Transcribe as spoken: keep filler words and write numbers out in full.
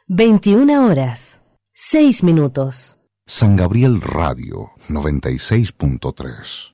veintiuna horas, seis minutos. San Gabriel Radio noventa y seis punto tres.